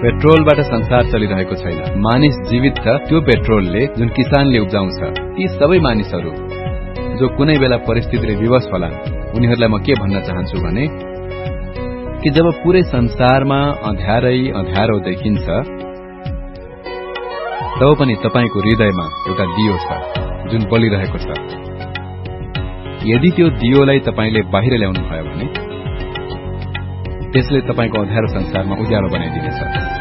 पेट्रोलबाट संसार चलिरहेको छैन। मानिस जीवित छ त्यो पेट्रोलले जुन किसानले उब्जाउँछ। ती सबै मानिसहरू जो कुनै बेला परिस्थितिले विवश होला, उनीहरूलाई म के भन्न चाहन्छु भने कि जब पूरै संसारमा अँध्यारै अँध्यारो देखिन्छ, तब पनि तपाईको हृदयमा एउटा दियो छ जुन बलिरहेको छ। यदि त्यो दियोलाई तपाईले बाहिर ल्याउनु भयो भने त्यसले तपाईको अँध्यारो संसारमा उज्यालो बनाइदिनेछ।